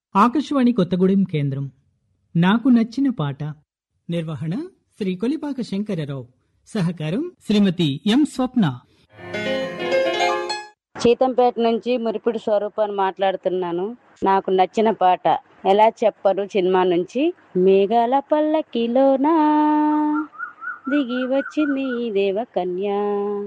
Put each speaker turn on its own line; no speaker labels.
ఆకాశవాణి కొత్తగూడెం కేంద్రం. నాకు నచ్చిన పాట. నిర్వహణ శ్రీ కొలిపాక శంకరరావు. సహకారం శ్రీమతి ఎం స్వప్న.
చీతంపేట నుంచి మురిపిడి స్వరూపాన్ని మాట్లాడుతున్నాను. నాకు నచ్చిన పాట ఎలా చెప్పరు సినిమా నుంచి, మేఘాల పల్లకిలోనా దిగి వచ్చింది దేవ కన్యా,